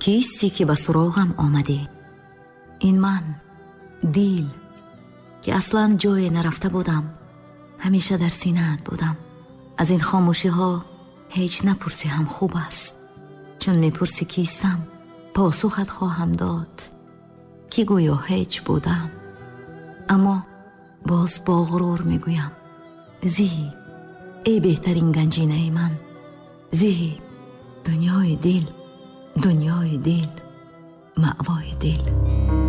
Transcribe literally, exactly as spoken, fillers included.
کیستی که به سراغم آمدی؟ این من، دیل، که اصلا جای نرفته بودم، همیشه در سینه‌ات بودم. از این خاموشی ها هیچ نپرسی هم خوب است، چون میپرسی کیستم، پاسخت خواهم داد که گویا هیچ بودم. اما باز با غرور میگویم زیهی، ای بهترین گنجینه من، زیهی، دنیای دل، دنیای دل، مأوای دل.